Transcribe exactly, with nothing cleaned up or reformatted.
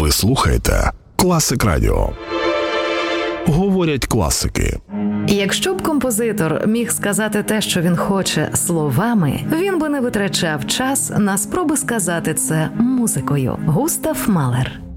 Ви слухаєте Класик Радіо. Говорять класики. Якщо б композитор міг сказати те, що він хоче, словами, він би не витрачав час на спроби сказати це музикою. Густав Малер.